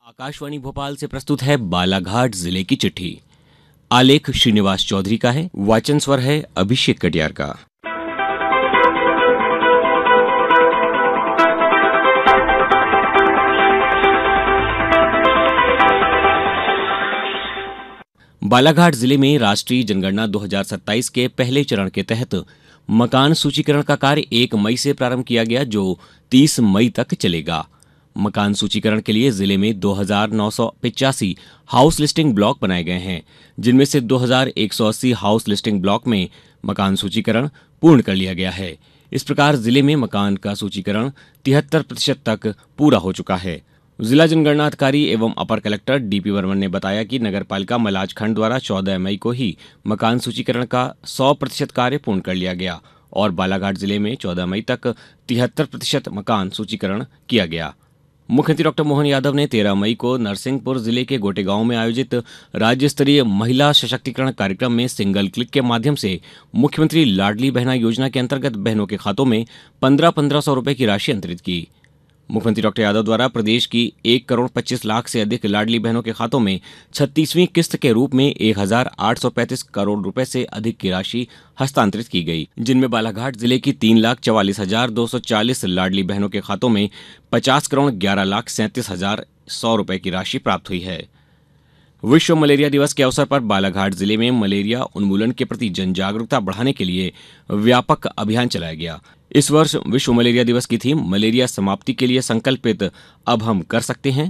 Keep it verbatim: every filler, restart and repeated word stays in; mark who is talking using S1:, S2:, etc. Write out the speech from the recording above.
S1: आकाशवाणी भोपाल से प्रस्तुत है बालाघाट जिले की चिट्ठी। आलेख श्रीनिवास चौधरी का है, वाचन स्वर है अभिषेक कटियार का। बालाघाट जिले में राष्ट्रीय जनगणना दो हज़ार सत्ताईस के पहले चरण के तहत मकान सूचीकरण का कार्य एक मई से प्रारंभ किया गया, जो तीस मई तक चलेगा। मकान सूचीकरण के लिए जिले में दो हज़ार नौ सौ पिचासी हाउस लिस्टिंग ब्लॉक बनाए गए हैं, जिनमें से दो हज़ार एक सौ अस्सी हाउस लिस्टिंग ब्लॉक में मकान सूचीकरण पूर्ण कर लिया गया है। इस प्रकार जिले में मकान का सूचीकरण तिहत्तर प्रतिशत तक पूरा हो चुका है। जिला जनगणना अधिकारी एवं अपर कलेक्टर डीपी वर्मन ने बताया कि नगरपालिका मलाज खंड द्वारा चौदह मई को ही मकान सूचीकरण का सौ प्रतिशत कार्य पूर्ण कर लिया गया और बालाघाट जिले में चौदह मई तक तिहत्तर प्रतिशत मकान सूचीकरण किया गया। मुख्यमंत्री डॉक्टर मोहन यादव ने तेरह मई को नरसिंहपुर जिले के गोटेगांव में आयोजित राज्य स्तरीय महिला सशक्तिकरण कार्यक्रम में सिंगल क्लिक के माध्यम से मुख्यमंत्री लाडली बहना योजना के अंतर्गत बहनों के खातों में पंद्रह पंद्रह सौ रुपए की राशि अंतरित की। मुख्यमंत्री डॉक्टर यादव द्वारा प्रदेश की एक करोड़ पच्चीस लाख से अधिक लाडली बहनों के खातों में छत्तीसवीं किस्त के रूप में एक हजार आठ सौ पैंतीस करोड़ रुपए से अधिक की राशि हस्तांतरित की गई, जिनमें बालाघाट जिले की तीन लाख चवालीस हजार दो सौ चालीस लाडली बहनों के खातों में पचास करोड़ ग्यारह लाख सैंतीस हजार सौ रुपए की राशि प्राप्त हुई है। विश्व मलेरिया दिवस के अवसर पर बालाघाट जिले में मलेरिया उन्मूलन के प्रति जन जागरूकता बढ़ाने के लिए व्यापक अभियान चलाया गया। इस वर्ष विश्व मलेरिया दिवस की थीम मलेरिया समाप्ति के लिए संकल्पित अब हम कर सकते हैं